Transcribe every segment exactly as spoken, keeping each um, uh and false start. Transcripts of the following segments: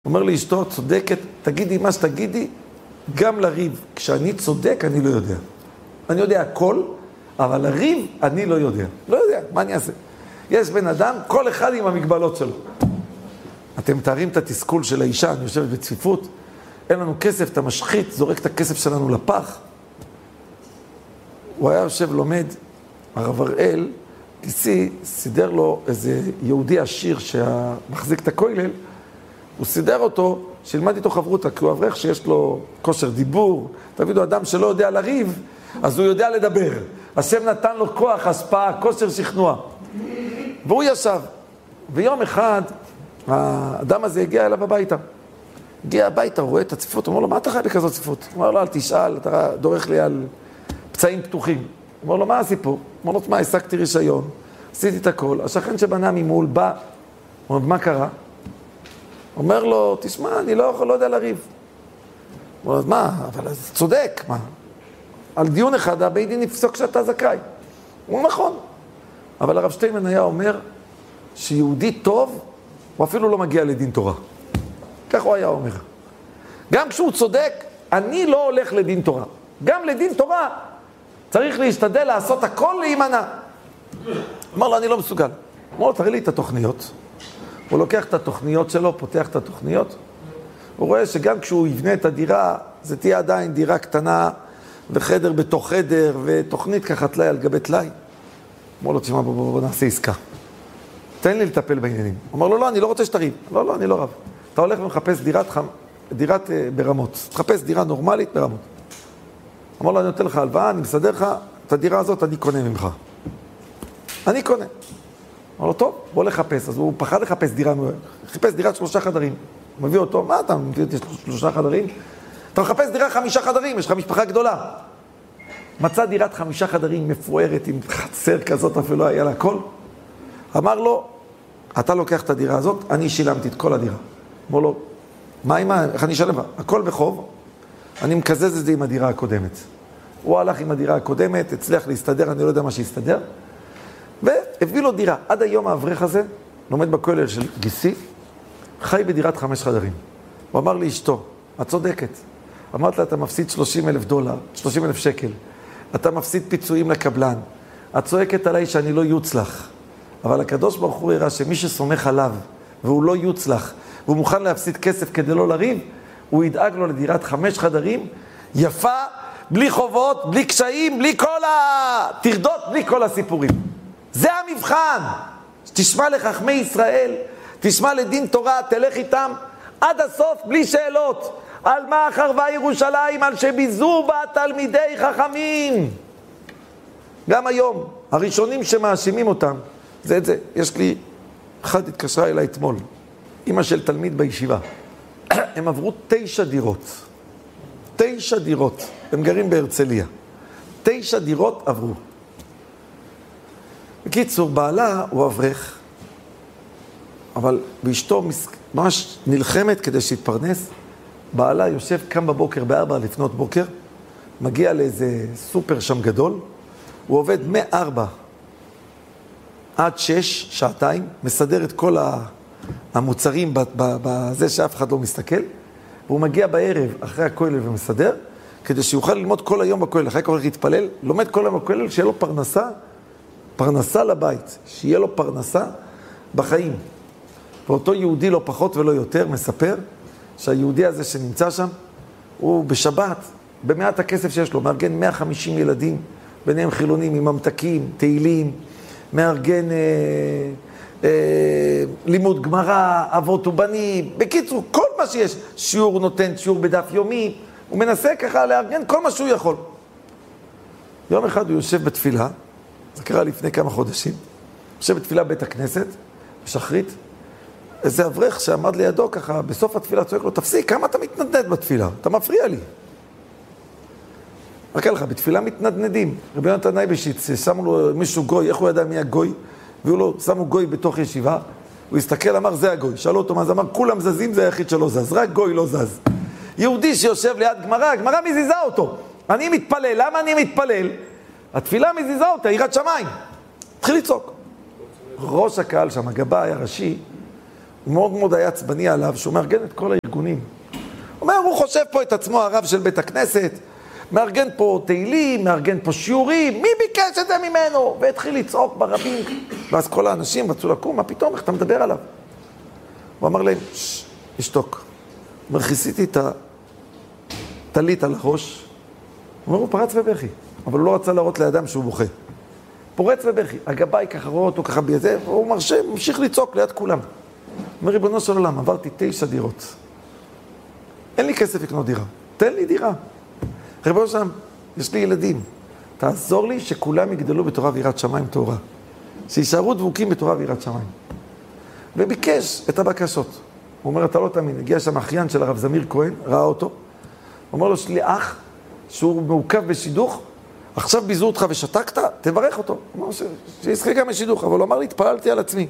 הוא אומר לאשתו, צודקת, תגידי מה שתגידי, גם לריב. כשאני צודק, אני לא יודע. אני יודע הכל, אבל לריב, אני לא יודע. לא יודע, מה אני אעשה? יש בן אדם, כל אחד עם המגבלות שלו. אתם מתארים את התסכול של האישה, אני יושבת בצפיפות, אין לנו כסף, אתה משחית, זורק את הכסף שלנו לפח. הוא היה יושב לומד, הרב הראל, גיסי, סידר לו איזה יהודי עשיר שמחזיק את הכולל, הוא סידר אותו, שילמד איתו חברותה, כי הוא אברך שיש לו כושר דיבור, תבידו, אדם שלא יודע לריב, אז הוא יודע לדבר. השם נתן לו כוח, השפעה, כושר שכנוע. והוא ישב, ויום אחד, האדם הזה הגיע אליו הביתה. הגיע הביתה, הוא רואה את הצפיפות, הוא אומר לו, מה אתה חי בכזאת צפיפות? הוא אומר לו, אל תשאל, אתה דורך לי על פצעים פתוחים. הוא אומר לו, מה הסיפור? הוא אומר לו, מה, השגתי רישיון, עשיתי את הכל, השכן שבנה ממול בא, הוא אומר, מה קרה? הוא אומר לו, תשמע, אני לא יכול, לא יודע לריב. הוא אומר, מה, אבל זה צודק, מה? על דיון אחד, הבית דין יפסוק שאתה זכאי. הוא נכון. אבל הרב שטיינמן היה אומר, שיהודי טוב, הוא אפילו לא מגיע לדין תורה. כך הוא היה אומר. גם כשהוא צודק, אני לא הולך לדין תורה. גם לדין תורה, צריך להשתדל לעשות הכל להימנע. אמר לו, אני לא מסוגל. אמר לו, תראי לי את התוכניות. הוא לוקח את התוכניות שלו, פותח את התוכניות. הוא רואה שגם כשהוא יבנה את הדירה, זה תהיה עדיין דירה קטנה, וחדר בתוך חדר, ותוכנית ככה תלאי על גבי תלאי. אמר לו, תשמע, בוא, בוא, בוא נעשה עסקה. תן לי לטפל בעניינים. הוא אמר לו, לא, אני לא רוצה שתריב. לא, לא, אני לא רב. אתה הולך ומחפש דירת, חמ... דירת uh, ברמות. תחפש דירה נורמלית ברמות. אמר לו, אני נותן לך הלוואה, אני מסדר לך, את הדירה הזאת אני קונה ממך. אני קונה. אמר לו, טוב, בוא לחפש. אז הוא פחד לחפש דירה, חיפש דירת שלושה חדרים. הוא מביא אותו, מה אתה מביא אותי שלושה חדרים? אתה מחפש דירה חמישה חדרים, יש לך משפחה גדולה. מצא דירת חמישה חדרים מפוארת, עם חצר כזאת, אפילו היה לה הכל. אמר לו, אתה לוקח את הדירה הזאת, אני שילמתי את כל הדירה. אמר לו, מה עם מה? איך אני אשלם לך? הכל בחוב, אני מקזז את זה עם הדירה הקודמת. הוא הלך עם הדירה הקודמת, הצליח להסתדר, אני לא יודע מה שהסתדר, והביא לו דירה. עד היום האברך הזה, לומד בכולל של גיסי, חי בדירת חמש חדרים. הוא אמר לאשתו, את צודקת. אמרת לה, אתה מפסיד שלושים אלף דולר, שלושים אלף שקל. אתה מפסיד פיצויים לקבלן. את צועקת עליי שאני לא יוצלח. אבל הקדוש ברוך הוא הראה שמי שסומך עליו, והוא לא יוצלח, והוא מוכן להפסיד כסף כדי לא לריב, הוא ידאג לו לדירת חמש חדרים, יפה, בלי חובות, בלי קשיים, בלי כל התרדות, בלי כל הסיפורים. זה המבחן. תשמע לחכמי ישראל, תשמע לדין תורה, תלך איתם עד הסוף, בלי שאלות. על מה חרבה ירושלים? על שביזו בה תלמידי חכמים. גם היום, הראשונים שמאשימים אותם, זה את זה. יש לי, אחד התקשרה אליי אתמול, אמא של תלמיד בישיבה. הם עברו תשע דירות. תשע דירות. הם גרים בהרצליה. תשע דירות עברו. בקיצור, בעלה הוא אברך, אבל באשתו ממש נלחמת כדי שיתפרנס. בעלה יושב, קם בבוקר, בארבע לפנות בוקר, מגיע לאיזה סופר שם גדול, הוא עובד מארבע עד שש, שעתיים, מסדר את כל המוצרים בזה שאף אחד לא מסתכל, והוא מגיע בערב אחרי הכולל ומסדר, כדי שיוכל ללמוד כל היום בכולל, אחרי כל כך להתפלל, לומד כל היום בכולל, שיהיה לו פרנסה, פרנסה לבית, שיהיה לו פרנסה בחיים. ואותו יהודי לא פחות ולא יותר מספר, שהיהודי הזה שנמצא שם, הוא בשבת, במעט הכסף שיש לו, מארגן מאה וחמישים ילדים, ביניהם חילונים עם ממתקים, תהילים, מארגן אה, אה, לימוד גמרא, אבות ובנים, בקיצור, כל מה שיש, שיעור נותן, שיעור בדף יומי, הוא מנסה ככה לארגן כל מה שהוא יכול. יום אחד הוא יושב בתפילה, זה קרה לפני כמה חודשים, יושב בתפילה בית הכנסת, בשחרית, איזה אברך שעמד לידו ככה, בסוף התפילה צועק לו, תפסיק, כמה אתה מתנדנד בתפילה? אתה מפריע לי. רק לך, בתפילה מתנדנדים. רבי יונתן נייבשיץ, שמו לו מישהו גוי, איך הוא ידע מי הגוי? והוא לו, שמו גוי בתוך ישיבה, הוא הסתכל, אמר, זה הגוי. שאלו אותו מה זה, אמר, כולם זזים, זה היחיד שלא זז, רק גוי לא זז. יהודי שיושב ליד גמרא, הגמרא מזיזה אותו. אני מתפלל, למה אני מתפלל? התפילה מזיזה אותה, יראת שמיים. התחיל לצעוק. ראש הקהל שם, הגבאי הראשי, מאוד מאוד היה עצבני עליו, שהוא מארגן את כל הארגונים. הוא אומר, הוא חושב פה את עצמו הרב של בית הכנסת, מארגן פה תהילים, מארגן פה שיעורים, מי ביקש את זה ממנו? והתחיל לצעוק ברבים, ואז כל האנשים רצו לקום, מה פתאום, איך אתה מדבר עליו? הוא אמר להם, ששש, ישתוק. הוא אומר, כיסיתי את הטלית על הראש, הוא אומר, הוא פרץ ובכי, אבל הוא לא רצה להראות לאדם שהוא בוכה. פורץ ובכי, הגבאי ככה רואה אותו ככה בזה, והוא מרשה, ממשיך לצעוק ליד כולם. הוא אומר, ריבונו של עולם, עברתי תשע דירות. אין לי כסף לקנות דירה, תן לי דירה. ריבונו של עולם, יש לי ילדים, תעזור לי שכולם יגדלו בתורה ויראת שמיים טהורה. שישארו דבוקים בתורה ויראת שמיים. וביקש את הבקשות. הוא אומר, אתה לא תאמין, הגיע שם אחיין של הרב זמיר כהן, ראה אותו, הוא אומר לו, שלי אח, שהוא מעוכב בשידוך, עכשיו ביזו אותך ושתקת, תברך אותו. הוא אומר, שיזכה גם בשידוך, אבל הוא אמר לי, התפעלתי על עצמי.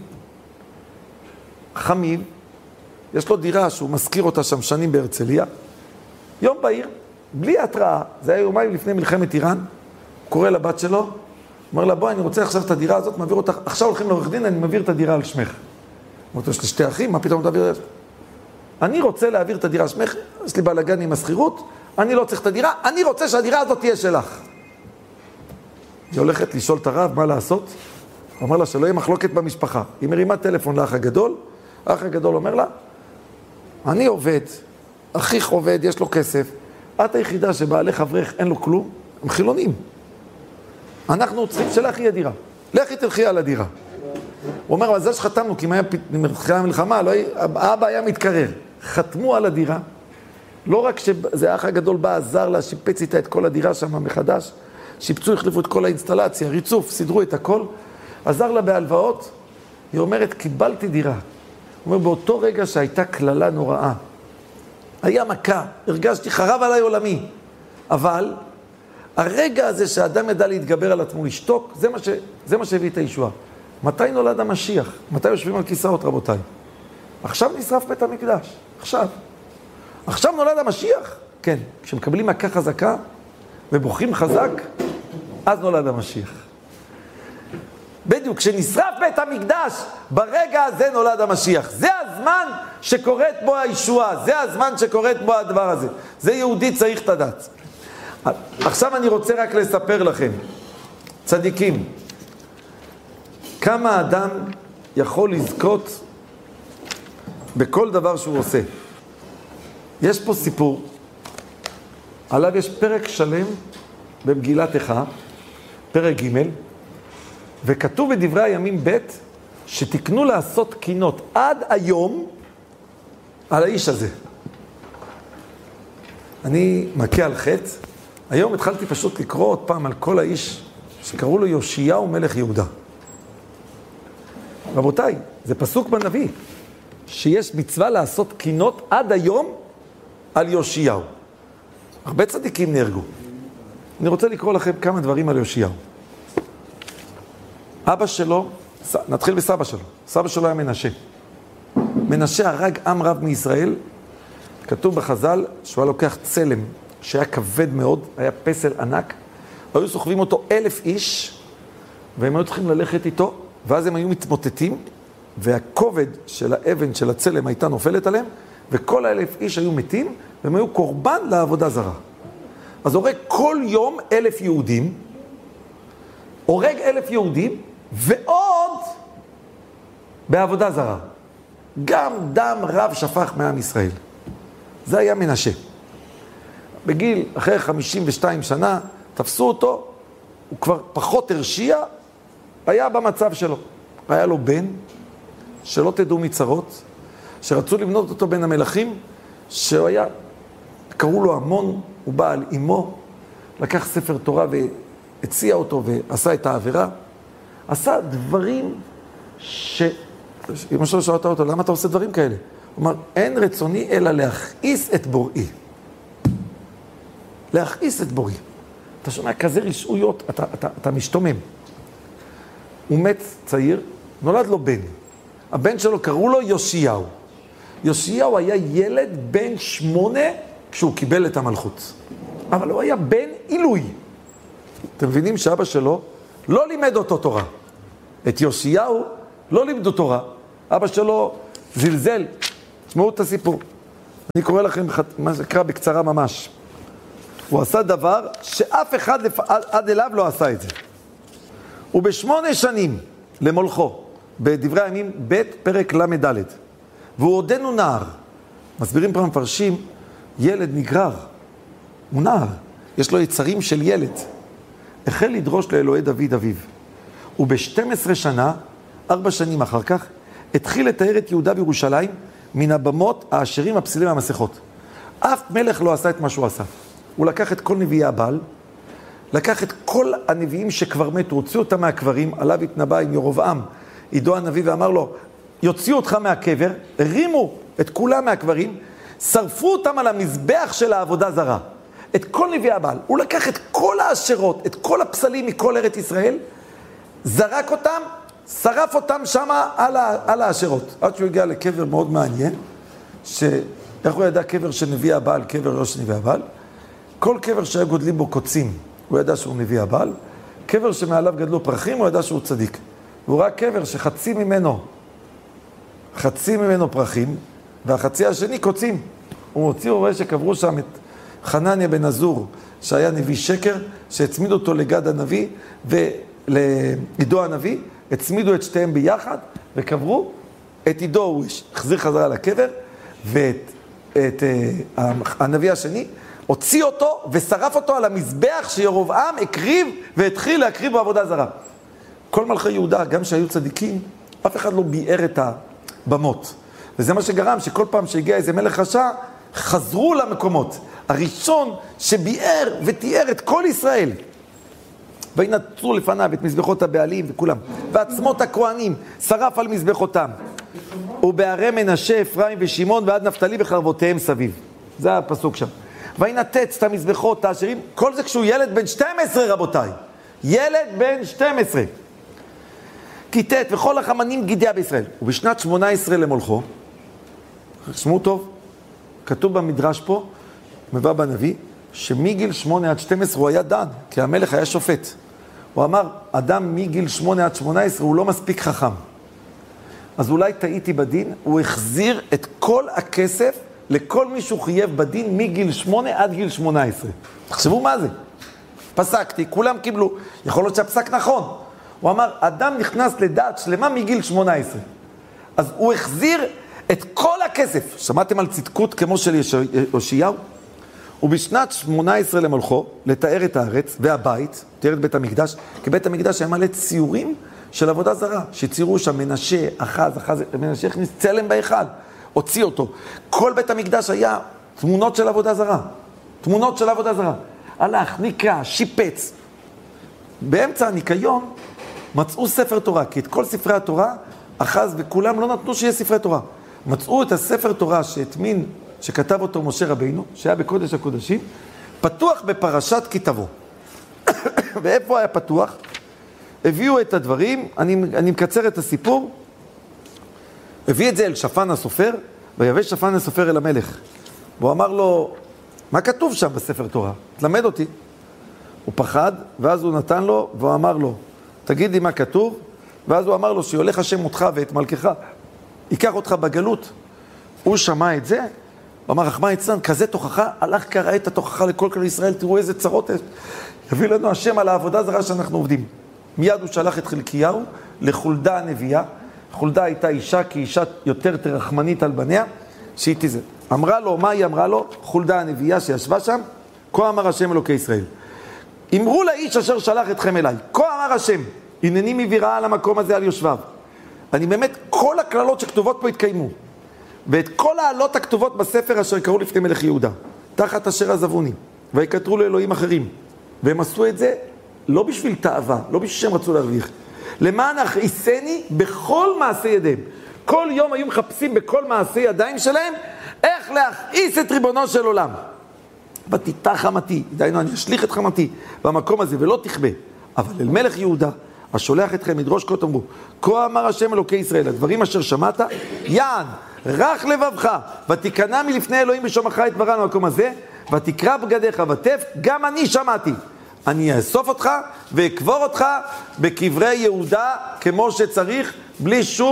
חמיב, יש לו דירה שהוא מזכיר אותה שם שנים בהרצליה, יום בהיר, בלי התראה, זה היה יומיים לפני מלחמת איראן, הוא קורא לבת שלו, אומר לה, בואי, אני רוצה עכשיו את הדירה הזאת, מעביר אותך, עכשיו הולכים לעורך דין, אני מעביר את הדירה על שמך. אמרת, יש לי שתי אחים, מה פתאום תעביר? אני רוצה להעביר את הדירה על שמך, יש לי בלגן עם הסחירות, אני לא צריך את הדירה, אני רוצה שהדירה הזאת תהיה שלך. היא הולכת לשאול את הרב מה לעשות, הוא אומר לה שלא יהיה מחלוקת במשפחה. היא מרימה טלפון לאח הגדול, האח הגדול אומר לה, אני עובד, אחיך עובד, יש לו כסף, את היחידה שבעלך אברך אין לו כלום, הם חילונים. אנחנו צריכים שלך יהיה דירה. לכי תלכי על הדירה. הוא אומר, אבל זה שחתמנו, כי אם היה המלחמה, לא, האבא היה מתקרר. חתמו על הדירה, לא רק שזה האח הגדול בא, עזר לה, שיפץ איתה את כל הדירה שם מחדש, שיפצו, החליפו את כל האינסטלציה, ריצוף, סידרו את הכל, עזר לה בהלוואות, היא אומרת, קיבלתי דירה. הוא אומר, באותו רגע שהייתה כללה נוראה, היה מכה, הרגשתי חרב עליי עולמי, אבל הרגע הזה שהאדם ידע להתגבר על עצמו, לשתוק, זה מה, ש... זה מה שהביא את הישועה. מתי נולד המשיח? מתי יושבים על כיסאות, רבותיי? עכשיו נשרף בית המקדש, עכשיו. עכשיו נולד המשיח? כן, כשמקבלים מכה חזקה ובוכים חזק, אז נולד המשיח. בדיוק, כשנשרף בית המקדש, ברגע הזה נולד המשיח. זה הזמן שקורית בו הישועה, זה הזמן שקורית בו הדבר הזה. זה יהודי צריך את הדת. עכשיו אני רוצה רק לספר לכם, צדיקים, כמה אדם יכול לזכות בכל דבר שהוא עושה. יש פה סיפור, עליו יש פרק שלם במגילת איכה, פרק ג', וכתוב בדברי הימים ב' שתקנו לעשות קינות עד היום על האיש הזה. אני מכה על חטא, היום התחלתי פשוט לקרוא עוד פעם על כל האיש שקראו לו יאשיהו מלך יהודה. רבותיי, זה פסוק בנביא, שיש מצווה לעשות קינות עד היום על יאשיהו. הרבה צדיקים נהרגו. אני רוצה לקרוא לכם כמה דברים על יאשיהו. אבא שלו, נתחיל בסבא שלו, סבא שלו היה מנשה. מנשה הרג עם רב מישראל, כתוב בחז"ל שהוא היה לוקח צלם שהיה כבד מאוד, היה פסל ענק, היו סוחבים אותו אלף איש, והם היו צריכים ללכת איתו, ואז הם היו מתמוטטים, והכובד של האבן של הצלם הייתה נופלת עליהם, וכל האלף איש היו מתים, והם היו קורבן לעבודה זרה. אז הורג כל יום אלף יהודים, הורג אלף יהודים, ועוד בעבודה זרה. גם דם רב שפך מעם ישראל. זה היה מנשה. בגיל, אחרי חמישים ושתיים שנה, תפסו אותו, הוא כבר פחות הרשיע, היה במצב שלו. היה לו בן, שלא תדעו מצרות, שרצו לבנות אותו בין המלכים, שהוא היה, קראו לו המון, הוא בא על אמו, לקח ספר תורה והציע אותו ועשה את העבירה, עשה דברים ש... אמא שלו שאלתה אותו, למה אתה עושה דברים כאלה? הוא אמר, אין רצוני אלא להכעיס את בוראי. להכעיס את בוראי. אתה שומע כזה רשעויות, אתה, אתה, אתה משתומם. הוא מת צעיר, נולד לו בן. הבן שלו קראו לו יאשיהו. יאשיהו היה ילד בן שמונה כשהוא קיבל את המלכות. אבל הוא היה בן עילוי. אתם מבינים שאבא שלו לא לימד אותו תורה. את יאשיהו לא לימדו תורה. אבא שלו זלזל. תשמעו את הסיפור. אני קורא לכם מה שקרה בקצרה ממש. הוא עשה דבר שאף אחד לפ... עד אליו לא עשה את זה. ובשמונה שנים למולכו, בדברי הימים ב' פרק למד, והוא עודנו נער. מסבירים פעם מפרשים, ילד נגרר, הוא נער, יש לו יצרים של ילד. החל לדרוש לאלוהי דוד אביו. וב-שתים עשרה שנה, ארבע שנים אחר כך, התחיל לתאר את יהודה בירושלים מן הבמות העשירים הפסילים מהמסכות. אף מלך לא עשה את מה שהוא עשה. הוא לקח את כל נביאי הבעל, לקח את כל הנביאים שכבר מתו, הוציאו אותם מהקברים, עליו התנבא עם ירובעם, עידו הנביא, ואמר לו, יוציאו אותך מהקבר, הרימו את כולם מהקברים, שרפו אותם על המזבח של העבודה זרה. את כל נביאי הבעל. הוא לקח את כל האשרות, את כל הפסלים מכל ארץ ישראל, זרק אותם, שרף אותם שם על, על האשרות. עד שהוא הגיע לקבר מאוד מעניין, שאיך הוא ידע קבר של נביא הבעל, קבר לא של נביא הבעל? כל קבר שהיה גודלים בו קוצים, הוא ידע שהוא נביא הבעל. קבר שמעליו גדלו פרחים, הוא ידע שהוא צדיק. והוא רק קבר שחצי ממנו, חצי ממנו פרחים, והחצי השני קוצים. הוא מוציא, הוא רואה שקברו שם את חנניה בן עזור, שהיה נביא שקר, שהצמידו אותו לגד הנביא ולעידו הנביא, הצמידו את שתיהם ביחד, וקברו את עידו, הוא החזיר חזרה לקבר, ואת את, uh, הנביא השני, הוציא אותו ושרף אותו על המזבח שירובעם הקריב והתחיל להקריב בעבודה זרה. כל מלכי יהודה, גם שהיו צדיקים, אף אחד לא ביער את הבמות. וזה מה שגרם שכל פעם שהגיע איזה מלך רשע, חזרו למקומות. הראשון שביער ותיאר את כל ישראל. וינצרו לפניו את מזבחות הבעלים וכולם. ועצמות הכהנים שרף על מזבחותם. ובערי מנשה, אפרים ושמעון ועד נפתלי וחרבותיהם סביב. זה הפסוק שם. וינתץ את המזבחות, העשירים, כל זה כשהוא ילד בן שתים עשרה רבותיי. ילד בן שתים עשרה. כיתת וכל החמנים גידיה בישראל. ובשנת שמונה עשרה למולכו, שמעו טוב, כתוב במדרש פה, מבא בנביא, שמגיל שמונה עד שתים עשרה הוא היה דן, כי המלך היה שופט. הוא אמר, אדם מגיל שמונה עד שמונה עשרה הוא לא מספיק חכם. אז אולי טעיתי בדין, הוא החזיר את כל הכסף לכל מי שהוא חייב בדין מגיל שמונה עד גיל שמונה עשרה. תחשבו מה זה. פסקתי, כולם קיבלו. יכול להיות שהפסק נכון. הוא אמר, אדם נכנס לדעת שלמה מגיל שמונה עשרה. אז הוא החזיר את כל הכסף. שמעתם על צדקות כמו של יאשיהו? ובשנת שמונה עשרה למולכו, לתאר את הארץ והבית, תאר את בית המקדש, כי בית המקדש היה מלא ציורים של עבודה זרה, שציירו שם מנשה, אחז, אחז, מנשה הכניס צלם בהיכל, הוציא אותו. כל בית המקדש היה תמונות של עבודה זרה. תמונות של עבודה זרה. הלך, ניקה, שיפץ. באמצע הניקיון מצאו ספר תורה, כי את כל ספרי התורה, אחז וכולם לא נתנו שיהיה ספרי תורה. מצאו את הספר תורה שהטמין, שכתב אותו משה רבינו, שהיה בקודש הקודשים, פתוח בפרשת כי תבוא. ואיפה היה פתוח? הביאו את הדברים, אני, אני מקצר את הסיפור, הביא את זה אל שפן הסופר, ויבא שפן הסופר אל המלך. והוא אמר לו, מה כתוב שם בספר תורה? תלמד אותי. הוא פחד, ואז הוא נתן לו, והוא אמר לו, תגיד לי מה כתוב, ואז הוא אמר לו, שיולך השם אותך ואת מלכך, ייקח אותך בגלות. הוא שמע את זה, הוא אמר, רחמן יצלן, כזה תוכחה, הלך קרא את התוכחה לכל כלל ישראל, תראו איזה צרות, הביא לנו השם על העבודה זרה שאנחנו עובדים. מיד הוא שלח את חלקיהו לחולדה הנביאה. חולדה הייתה אישה, כי אישה יותר תרחמנית על בניה, שהיא תזה. אמרה לו, מה היא אמרה לו? חולדה הנביאה שישבה שם, כה אמר השם אלוקי ישראל. אמרו לאיש אשר שלח אתכם אליי, כה אמר השם, הנני מבירה על המקום הזה על יושביו. אני באמת, כל הכללות שכתובות פה התקיימו. ואת כל העלות הכתובות בספר אשר קראו לפני מלך יהודה, תחת אשר עזבוני, ויקטרו לאלוהים אחרים. והם עשו את זה לא בשביל תאווה, לא בשביל שהם רצו להרוויח. למען הכעיסני בכל מעשי ידיהם. כל יום היו מחפשים בכל מעשי ידיים שלהם, איך להכעיס את ריבונו של עולם. ותיטח חמתי, דיינו, אני אשליך את חמתי במקום הזה ולא תכבה. אבל אל מלך יהודה, השולח אתכם מדרוש כה תאמרו, כה אמר השם אלוקי ישראל, הדברים אשר שמעת, יען, רך לבבך, ותיכנע מלפני אלוהים בשומך את דברנו במקום הזה, ותקרא בגדיך וטף, גם אני שמעתי. אני אאסוף אותך ואקבור אותך בקברי יהודה כמו שצריך, בלי שום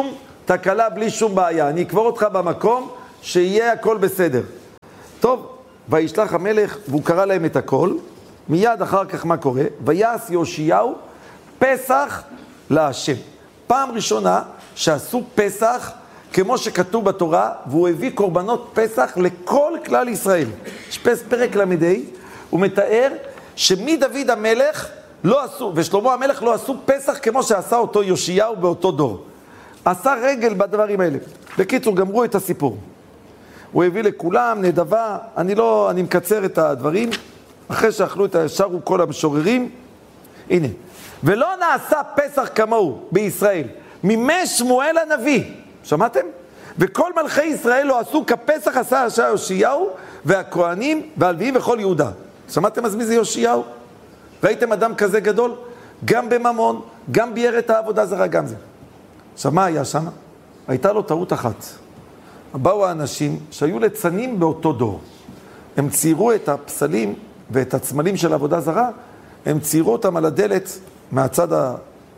תקלה בלי שום בעיה, אני אקבור אותך במקום שיהיה הכל בסדר. טוב, וישלח המלך, והוא קרא להם את הכל, מיד אחר כך מה קורה? ויעש יאשיהו פסח להשם. פעם ראשונה שעשו פסח כמו שכתוב בתורה, והוא הביא קורבנות פסח לכל כלל ישראל. יש פרק למדי, הוא מתאר שמדוד המלך לא עשו, ושלמה המלך לא עשו פסח כמו שעשה אותו יאשיהו באותו דור. עשה רגל בדברים האלה. בקיצור, גמרו את הסיפור. הוא הביא לכולם נדבה, אני לא, אני מקצר את הדברים, אחרי שאכלו את שרו כל המשוררים, הנה. ולא נעשה פסח כמוהו בישראל, מימי שמואל הנביא, שמעתם? וכל מלכי ישראל לא עשו כפסח עשה יאשיהו והכהנים והלוויים וכל יהודה. שמעתם אז מי זה יאשיהו? ראיתם אדם כזה גדול? גם בממון, גם ביער את העבודה זרה, גם זה. עכשיו מה היה שם? הייתה לו טעות אחת. באו האנשים שהיו ליצנים באותו דור. הם ציירו את הפסלים ואת הצמלים של העבודה זרה, הם ציירו אותם על הדלת מהצד, ה...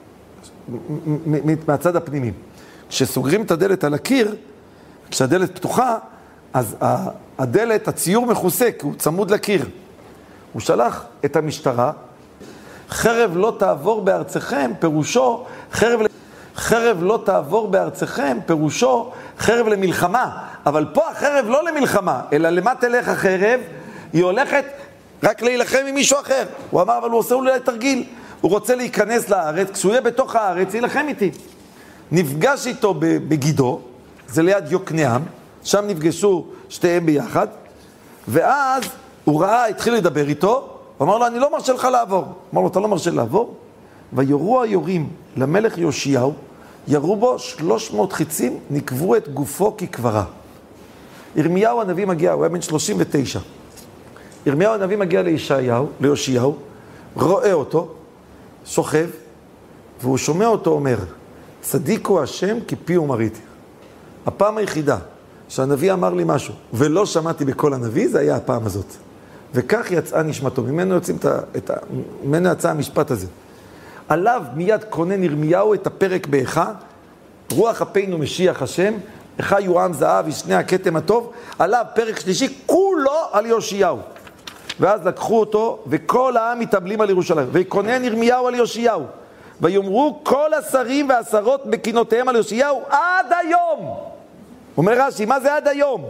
מהצד הפנימי. כשסוגרים את הדלת על הקיר, כשהדלת פתוחה, אז הדלת, הציור מחוסק, הוא צמוד לקיר. הוא שלח את המשטרה, חרב לא תעבור בארצכם, פירושו, חרב, חרב לא תעבור בארצכם, פירושו, חרב למלחמה. אבל פה החרב לא למלחמה, אלא למה תלך החרב? היא הולכת רק להילחם עם מישהו אחר. הוא אמר, אבל הוא עושה אולי תרגיל. הוא רוצה להיכנס לארץ, כשהוא יהיה בתוך הארץ, ילחם איתי. נפגש איתו בגידו, זה ליד יוקנעם, שם נפגשו שתיהם ביחד, ואז הוא ראה, התחיל לדבר איתו, הוא אמר לו, אני לא מרשה לך לעבור. אמר לו, אתה לא מרשה לעבור? ויורו היורים למלך יאשיהו, ירו בו שלוש מאות חיצים, נקברו את גופו כקברה. ירמיהו הנביא מגיע, הוא היה בן שלושים ותשע. ירמיהו הנביא מגיע לישעיהו, ליאשיהו, רואה אותו, שוכב, והוא שומע אותו אומר, צדיקו השם כי פי ומריתי. הפעם היחידה שהנביא אמר לי משהו, ולא שמעתי בכל הנביא, זה היה הפעם הזאת. וכך יצאה נשמתו, ממנו יוצאים את ה... את ה... ממנו יצא המשפט הזה. עליו מיד כונן ירמיהו את הפרק באיכה, רוח אפינו משיח השם, איכה יורם זהב, ישנה הכתם הטוב, עליו פרק שלישי, כולו על יאשיהו. ואז לקחו אותו, וכל העם מתאבלים על ירושלים. ויקונן ירמיהו על יאשיהו. ויאמרו כל השרים והשרות בכינותיהם על יאשיהו עד היום. אומר רש"י, מה זה עד היום?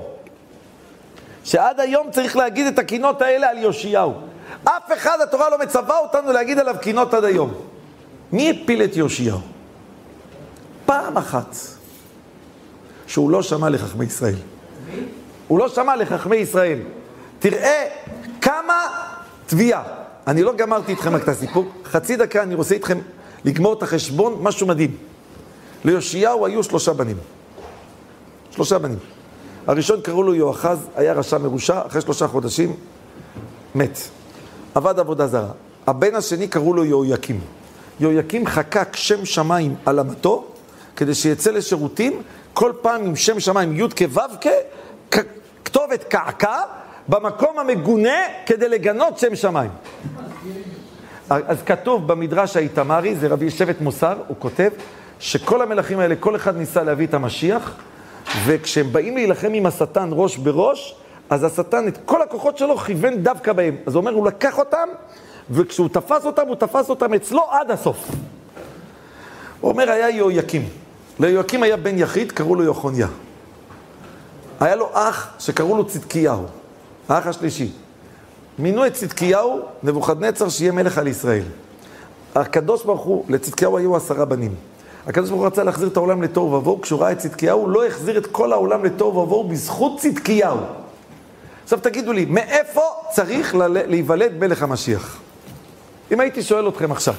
שעד היום צריך להגיד את הקינות האלה על יאשיהו. אף אחד, התורה לא מצווה אותנו להגיד עליו קינות עד היום. מי הפיל את יאשיהו? פעם אחת שהוא לא שמע לחכמי ישראל. הוא לא שמע לחכמי ישראל. תראה כמה תביעה. אני לא גמרתי איתכם רק את הסיפור. חצי דקה אני רוצה איתכם לגמור את החשבון, משהו מדהים. ליאשיהו היו שלושה בנים. שלושה בנים. הראשון קראו לו יואחז, היה רשע מרושע, אחרי שלושה חודשים מת. עבד עבודה זרה. הבן השני קראו לו יהויקים. יהויקים חקק שם שמיים על המתו, כדי שיצא לשירותים, כל פעם עם שם שמיים, י' כו' כ... כתובת קעקע, במקום המגונה כדי לגנות שם שמיים. אז כתוב במדרש האיתמרי, זה רבי שבט מוסר, הוא כותב שכל המלכים האלה, כל אחד ניסה להביא את המשיח, וכשהם באים להילחם עם השטן ראש בראש, אז השטן את כל הכוחות שלו כיוון דווקא בהם. אז הוא אומר, הוא לקח אותם, וכשהוא תפס אותם, הוא תפס אותם אצלו עד הסוף. הוא אומר, היה יהויקים. ליהויקים היה בן יחיד, קראו לו יחוניה. היה לו אח שקראו לו צדקיהו, האח השלישי. מינו את צדקיהו, נבוכדנצר, שיהיה מלך על ישראל. הקדוש ברוך הוא, לצדקיהו היו עשרה בנים. הקדוש ברוך הוא רצה להחזיר את העולם לתוהו ובוהו, כשהוא ראה את צדקיהו, הוא לא החזיר את כל העולם לתוהו ובוהו בזכות צדקיהו. עכשיו תגידו לי, מאיפה צריך להיוולד מלך המשיח? אם הייתי שואל אתכם עכשיו,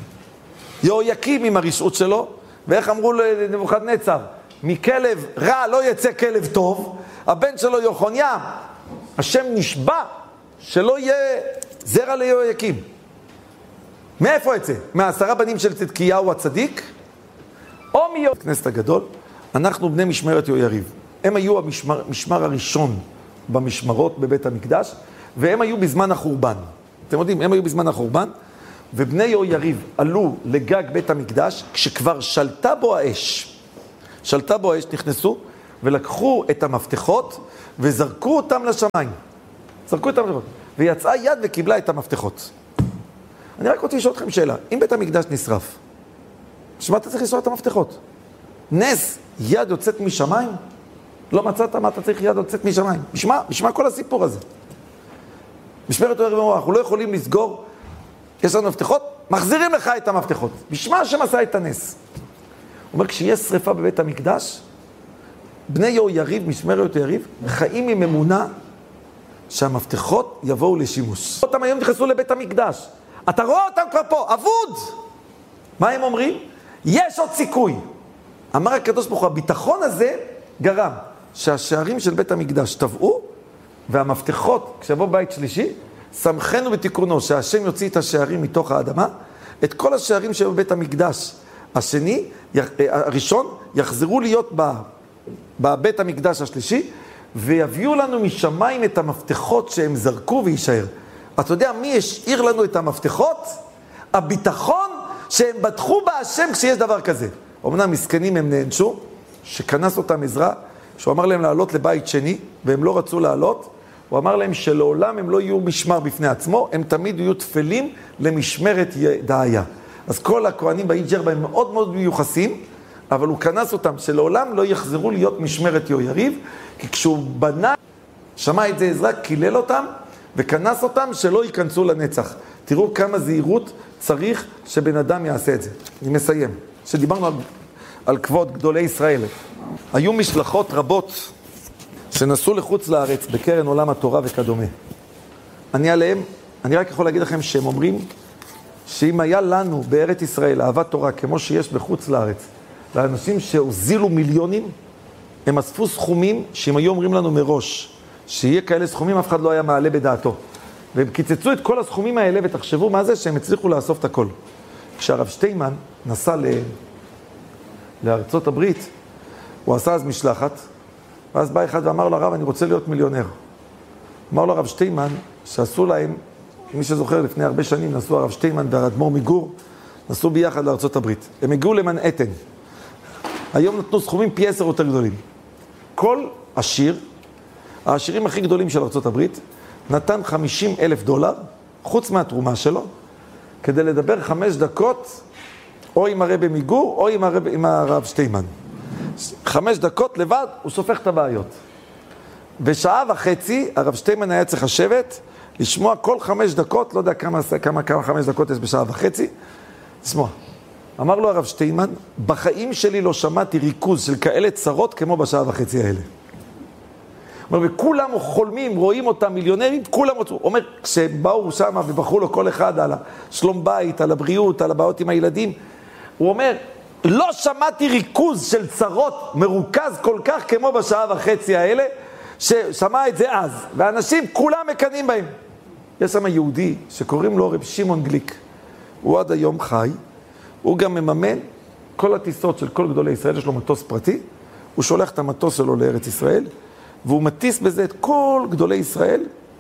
יהויקים עם הרשעות שלו, ואיך אמרו לנבוכדנצר, מכלב רע לא יצא כלב טוב, הבן שלו יחוניה, השם נשבע שלא יהיה זרע ליהויקים. מאיפה יצא? מהעשרה בנים של צדקיהו הצדיק? או מיהוד כנסת הגדול? אנחנו בני משמרת יהויריב. הם היו המשמר, המשמר הראשון במשמרות בבית המקדש, והם היו בזמן החורבן. אתם יודעים, הם היו בזמן החורבן, ובני יהויריב עלו לגג בית המקדש, כשכבר שלטה בו האש. שלטה בו האש, נכנסו ולקחו את המפתחות וזרקו אותם לשמיים. זרקו את המפתחות. ויצאה יד וקיבלה את המפתחות. אני רק רוצה לשאול אתכם שאלה. אם בית המקדש נשרף, שמה אתה צריך לשאול את המפתחות? נס, יד יוצאת משמיים? לא מצאת מה אתה צריך יד יוצאת משמיים. בשמה, בשמה כל הסיפור הזה. משמרת אוהר ומורה, אנחנו לא יכולים לסגור, יש לנו מפתחות, מחזירים לך את המפתחות. בשמה השם עשה את הנס. הוא אומר, כשיש שריפה בבית המקדש, בני יהויריב, משמרת יהויריב, חיים עם אמונה שהמפתחות יבואו לשימוש. אותם היום נכנסו לבית המקדש. אתה רואה אותם כבר פה, אבוד! מה הם אומרים? יש עוד סיכוי. אמר הקדוש ברוך הוא, הביטחון הזה גרם שהשערים של בית המקדש טבעו, והמפתחות, כשיבוא בית שלישי, שמחנו בתיקונו שהשם יוציא את השערים מתוך האדמה, את כל השערים של בית המקדש השני, הראשון, יחזרו להיות בבית המקדש השלישי, ויביאו לנו משמיים את המפתחות שהם זרקו וישאר. אתה יודע מי השאיר לנו את המפתחות? הביטחון שהם בטחו בהשם כשיש דבר כזה. אמנם מסכנים הם נענשו, שכנס אותם עזרה, שהוא אמר להם לעלות לבית שני, והם לא רצו לעלות, הוא אמר להם שלעולם הם לא יהיו משמר בפני עצמו, הם תמיד יהיו תפלים למשמרת דעיה. אז כל הכהנים באיג'רבה הם מאוד מאוד מיוחסים, אבל הוא כנס אותם שלעולם לא יחזרו להיות משמרת יהויריב, כי כשהוא בנה, שמע את זה עזרה, קילל אותם, וכנס אותם שלא ייכנסו לנצח. תראו כמה זהירות צריך שבן אדם יעשה את זה. אני מסיים. שדיברנו על, על כבוד גדולי ישראל. היו משלחות רבות שנסעו לחוץ לארץ בקרן עולם התורה וכדומה. אני עליהם, אני רק יכול להגיד לכם שהם אומרים שאם היה לנו בארץ ישראל אהבת תורה כמו שיש בחוץ לארץ, לאנשים שהוזילו מיליונים, הם אספו סכומים שאם היו אומרים לנו מראש שיהיה כאלה סכומים, אף אחד לא היה מעלה בדעתו. והם קיצצו את כל הסכומים האלה, ותחשבו מה זה שהם הצליחו לאסוף את הכל. כשהרב שטיינמן נסע ל... לארצות הברית, הוא עשה אז משלחת, ואז בא אחד ואמר לו, הרב, אני רוצה להיות מיליונר. אמר לו הרב שטיינמן, שעשו להם, מי שזוכר לפני הרבה שנים, נסעו הרב שטיינמן והאדמו"ר מגור, נסעו ביחד לארצות הברית. הם הגיעו למנהטן. היום נתנו סכומים פי עשר יותר גדולים. כל עשיר, העשירים הכי גדולים של ארצות הברית, נתן חמישים אלף דולר, חוץ מהתרומה שלו, כדי לדבר חמש דקות, או עם הרב מגור, או עם הרב, עם הרב שטיינמן. חמש דקות לבד, הוא סופך את הבעיות. בשעה וחצי, הרב שטיינמן היה צריך לשבת, לשמוע כל חמש דקות, לא יודע כמה, כמה, כמה חמש דקות יש בשעה וחצי, לשמוע. אמר לו הרב שטיינמן, בחיים שלי לא שמעתי ריכוז של כאלה צרות כמו בשעה וחצי האלה. הוא אומר, וכולם חולמים, רואים אותם מיליונרים, כולם רוצו. הוא אומר, כשבאו שם ובחרו לו כל אחד על השלום בית, על הבריאות, על הבעיות עם הילדים, הוא אומר, לא שמעתי ריכוז של צרות מרוכז כל כך כמו בשעה וחצי האלה, ששמע את זה אז. ואנשים כולם מקנים בהם. יש שם יהודי שקוראים לו רב שמעון גליק. הוא עד היום חי, הוא גם מממן כל הטיסות של כל גדולי ישראל, יש לו מטוס פרטי, הוא שולח את המטוס שלו לארץ ישראל, והוא מטיס בזה את כל גדולי ישראל,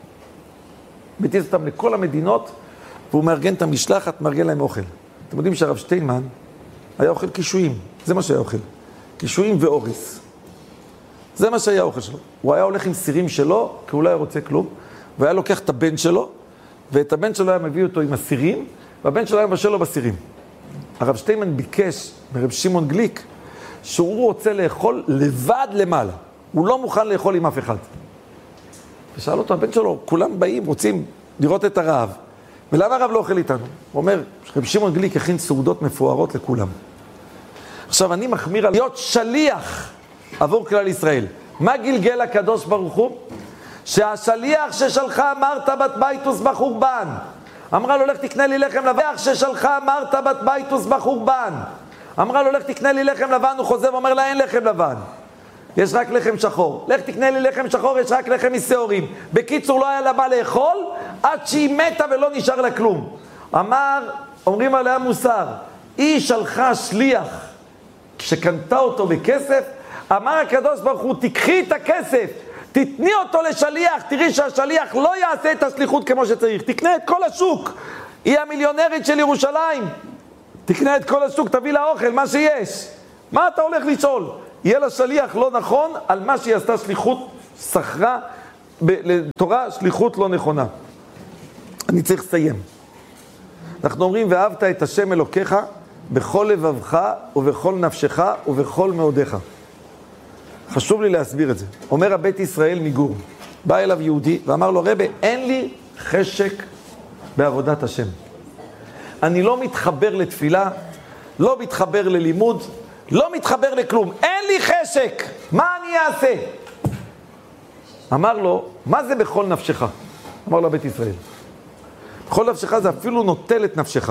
מטיס אותם לכל המדינות, והוא מארגן את המשלחת, מארגן להם אוכל. אתם יודעים שהרב שטיינמן היה אוכל קישואים, זה מה שהיה אוכל. קישואים ואוריס. זה מה שהיה אוכל שלו. הוא היה הולך עם סירים שלו, כי הוא לא היה רוצה כלום, והיה לוקח את הבן שלו, ואת הבן שלו היה מביא אותו עם הסירים, והבן שלו היה מבשל לו בסירים. הרב שטיינמן ביקש מרב שמעון גליק, שהוא רוצה לאכול לבד למעלה. הוא לא מוכן לאכול עם אף אחד. ושאל אותו, הבן שלו, כולם באים, רוצים לראות את הרעב. ולמה הרב לא אוכל איתנו? הוא אומר, רב שמעון גליק הכין סעודות מפוארות לכולם. עכשיו, אני מחמיר על להיות שליח עבור כלל ישראל. מה גלגל הקדוש ברוך הוא? שהשליח ששלחה אמרת בת ביתוס בחורבן. אמרה לו, לך תקנה לי לחם לבן. ששלחה אמרת בת ביתוס בחורבן. אמרה לו, לך תקנה לי לחם לבן. הוא חוזר ואומר לה, אין לחם לבן. יש רק לחם שחור. לך תקנה לי לחם שחור, יש רק לחם משעורים. בקיצור, לא היה לה מה לאכול, עד שהיא מתה ולא נשאר לה כלום. אמר, אומרים עליה מוסר, היא שלחה שליח, כשקנתה אותו בכסף, אמר הקדוש ברוך הוא, תקחי את הכסף, תתני אותו לשליח, תראי שהשליח לא יעשה את השליחות כמו שצריך, תקנה את כל השוק, היא המיליונרית של ירושלים, תקנה את כל השוק, תביא לה אוכל, מה שיש. מה אתה הולך לשאול? יהיה לה שליח לא נכון על מה שהיא עשתה שליחות, שכרה לתורה שליחות לא נכונה. אני צריך לסיים. אנחנו אומרים, ואהבת את השם אלוקיך בכל לבבך ובכל נפשך ובכל מאודיך. חשוב לי להסביר את זה. אומר הבית ישראל מגור, בא אליו יהודי ואמר לו, רבי, אין לי חשק בעבודת השם. אני לא מתחבר לתפילה, לא מתחבר ללימוד, לא מתחבר לכלום. אין לי חשק, מה אני אעשה? אמר לו, מה זה בכל נפשך? אמר לו בית ישראל. בכל נפשך זה אפילו נוטל את נפשך.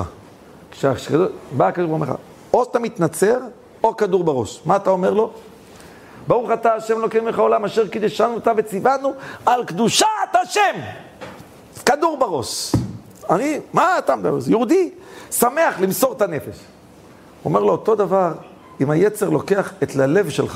כשבא הכדור ואומר לך, או שאתה מתנצר, או כדור בראש. מה אתה אומר לו? ברוך אתה השם אלוקינו מלך העולם אשר קידשנו אותה וציוונו על קדושת השם. כדור בראש. אני, מה אתה מדבר? יהודי שמח למסור את הנפש. הוא אומר לו, אותו דבר, אם היצר לוקח את ללב שלך,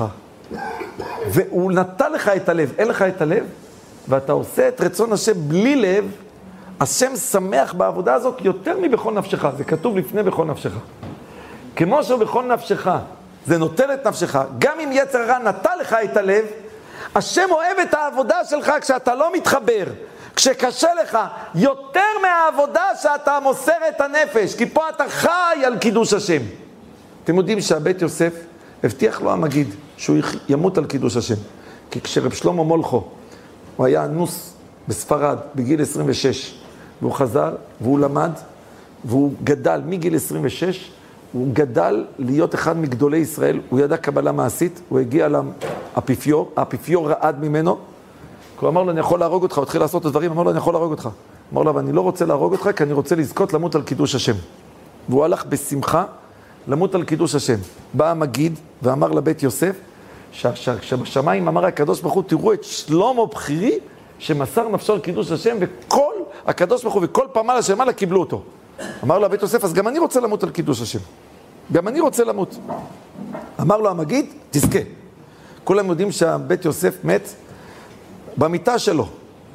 והוא נתן לך את הלב, אין לך את הלב, ואתה עושה את רצון השם בלי לב, השם שמח בעבודה הזאת יותר מבכל נפשך. זה כתוב לפני בכל נפשך. כמו שבכל נפשך, זה נוטל את נפשך, גם אם יצר הרע נתן לך את הלב, השם אוהב את העבודה שלך כשאתה לא מתחבר, כשקשה לך, יותר מהעבודה שאתה מוסר את הנפש, כי פה אתה חי על קידוש השם. אתם יודעים שהבית יוסף הבטיח לו המגיד שהוא ימות על קידוש השם. כי כשרב שלמה מולכו, הוא היה אנוס בספרד בגיל עשרים ושש, והוא חזר והוא למד, והוא גדל מגיל עשרים ושש, הוא גדל להיות אחד מגדולי ישראל, הוא ידע קבלה מעשית, הוא הגיע לאפיפיור, האפיפיור רעד ממנו, הוא אמר לו, אני יכול להרוג אותך, הוא התחיל לעשות את הדברים, אמר לו, אני יכול להרוג אותך. אמר לו, אבל אני לא רוצה להרוג אותך, כי אני רוצה לזכות למות על קידוש השם. והוא הלך בשמחה למות על קידוש השם. בא המגיד ואמר לבית יוסף, שבשמיים אמר הקדוש ברוך הוא, תראו את שלמה בחירי, שמסר נפשו על קידוש השם, וכל הקדוש ברוך הוא וכל פעמה לשמעלה קיבלו אותו. אמר לו הבית יוסף, אז גם אני רוצה למות על קידוש השם. גם אני רוצה למות. אמר לו המגיד, תזכה. כולם יודעים שהבית יוסף מת במיטה שלו.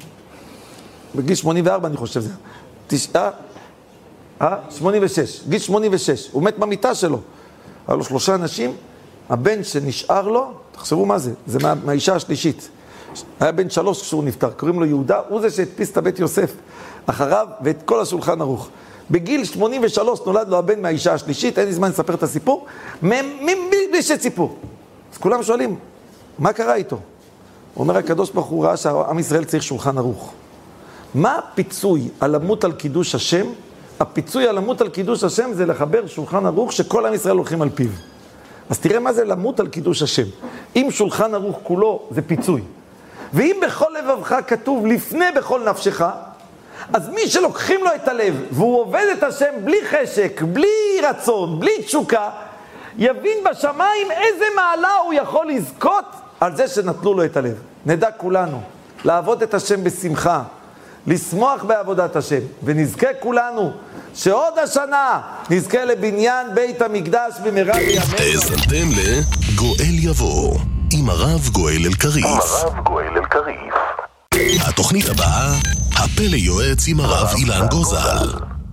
בגיל שמונים וארבע אני חושב זה. תשעה, אה? שמונים ושש. גיל שמונים ושש. הוא מת במיטה שלו. היה לו שלושה אנשים, הבן שנשאר לו, תחשבו מה זה, זה מה, מהאישה השלישית. היה בן שלוש כשהוא נפטר, קוראים לו יהודה, הוא זה שהדפיס את הבית יוסף אחריו ואת כל השולחן ערוך. בגיל שמונים ושלוש נולד לו הבן מהאישה השלישית, אין לי זמן לספר את הסיפור, בלי שציפור. אז כולם שואלים, מה קרה איתו? הוא אומר, הקדוש ברוך הוא ראה שהעם ישראל צריך שולחן ערוך. מה הפיצוי על למות על קידוש השם? הפיצוי על למות על קידוש השם זה לחבר שולחן ערוך שכל עם ישראל הולכים על פיו. אז תראה מה זה למות על קידוש השם. אם שולחן ערוך כולו זה פיצוי. ואם בכל לבבך כתוב לפני בכל נפשך, אז מי שלוקחים לו את הלב והוא עובד את השם בלי חשק, בלי רצון, בלי תשוקה, יבין בשמיים איזה מעלה הוא יכול לזכות על זה שנתנו לו את הלב. נדע כולנו לעבוד את השם בשמחה, לשמוח בעבודת השם, ונזכה כולנו שעוד השנה נזכה לבניין בית המקדש במהרה בימינו. האזנתם לגואל יבוא עם הרב גואל אלקריף. עם הרב גואל אלקריף. התוכנית הבאה, הפלא יועץ עם הרב אילן גוזל.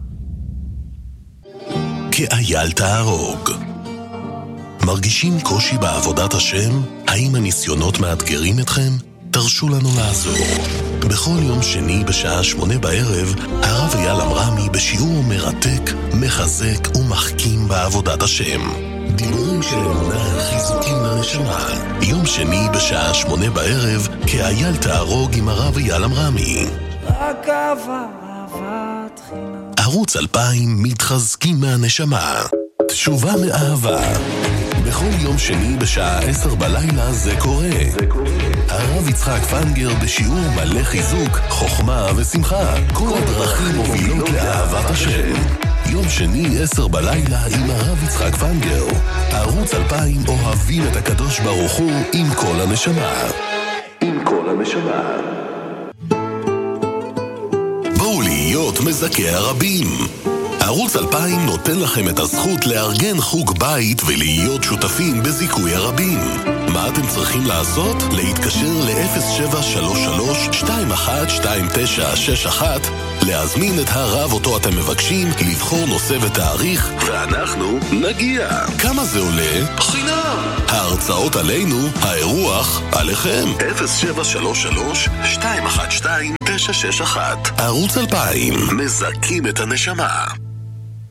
כאייל תהרוג. מרגישים קושי בעבודת השם? האם הניסיונות מאתגרים אתכם? תרשו לנו לעזור. בכל יום שני בשעה שמונה בערב, הרב אייל אמרמי בשיעור מרתק, מחזק ומחכים בעבודת השם. דיבורים של אמונה, חיזוקים לנשמה. יום שני בשעה שמונה בערב, כאייל תהרוג עם הרב אייל אמרמי. רק אהבה, אהבת חינם. ערוץ אלפיים מתחזקים מהנשמה. תשובה מאהבה. בכל יום שני בשעה עשר בלילה זה קורה. זה קורה. הרב יצחק פנגר בשיעור מלא חיזוק, חוכמה ושמחה. כל הדרכים מובילות לאהבת השם. יום שני עשר בלילה עם הרב יצחק פנגר. ערוץ אלפיים אוהבים את הקדוש ברוך הוא עם כל הנשמה. עם כל הנשמה. בואו להיות מזכה הרבים. ערוץ אלפיים נותן לכם את הזכות לארגן חוג בית ולהיות שותפים בזיכוי הרבים. מה אתם צריכים לעשות? להתקשר ל-אפס שבע שלוש שלוש שתיים אחת שתיים תשע שש אחת, להזמין את הרב אותו אתם מבקשים, לבחור נושא ותאריך, ואנחנו נגיע. כמה זה עולה? חינם. ההרצאות עלינו, האירוח עליכם. אפס שבע שלוש שלוש שתיים אחת שתיים תשע שש אחת. ערוץ אלפיים, מזכים את הנשמה.